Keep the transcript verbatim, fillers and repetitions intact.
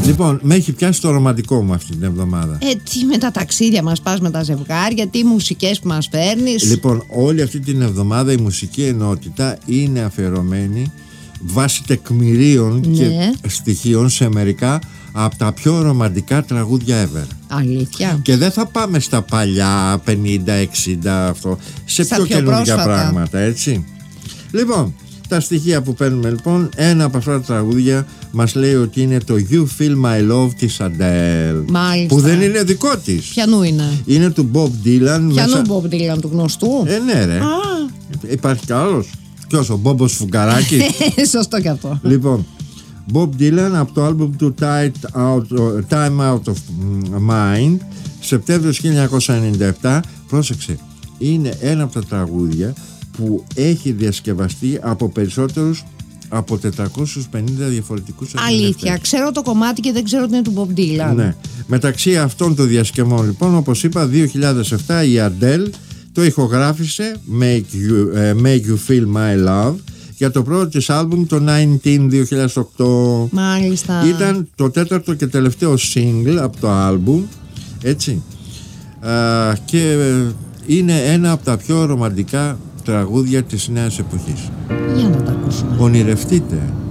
Λοιπόν, με έχει πιάσει το ρομαντικό μου αυτή την εβδομάδα. Ε, τι με τα ταξίδια μας πας με τα ζευγάρια, τι μουσικές που μας φέρνεις. Λοιπόν, όλη αυτή την εβδομάδα η μουσική ενότητα είναι αφιερωμένη βάσει τεκμηρίων Ναι. και στοιχείων σε μερικά από τα πιο ρομαντικά τραγούδια ever. Αλήθεια. Και δεν θα πάμε στα παλιά πενήντα εξήντα αυτό, σε Στα πιο πιο καινούργια πρόσφατα. πράγματα, έτσι. Λοιπόν, τα στοιχεία που παίρνουμε λοιπόν, ένα από αυτά τα τραγούδια μας λέει ότι είναι το You Feel My Love της Adele. Μάλιστα. Που δεν είναι δικό της. Ποιανού είναι? Είναι του Bob Dylan. Ποιανού μέσα... Bob Dylan, του γνωστού? Ε, ναι ρε. Α. Υπάρχει κι άλλος? Ποιος, ο Μπόμπος Φουγκαράκης? Σωστό κι αυτό. Λοιπόν, Bob Dylan από το άλμπουμ του Tight Out, Time Out of Mind, Σεπτέμβριος χίλια εννιακόσια ενενήντα επτά. Πρόσεξε, είναι ένα από τα τραγούδια που έχει διασκευαστεί από περισσότερους από τετρακόσιους πενήντα διαφορετικούς ερμηνευτές. Αλήθεια, ξέρω το κομμάτι και δεν ξέρω ότι είναι του Bob Dylan. Ναι. Μεταξύ αυτών των διασκευών λοιπόν, όπως είπα, δύο χιλιάδες επτά η Adele το ηχογράφησε Make You, uh, Make You Feel My Love για το πρώτο της άλμπουμ το δεκαεννιά δύο χιλιάδες οκτώ. Μάλιστα. Ήταν το τέταρτο και τελευταίο single από το άλμπουμ, έτσι. Α, και είναι ένα από τα πιο ρομαντικά τραγούδια της νέας εποχής. Για να τα ακούσουμε. Ονειρευτείτε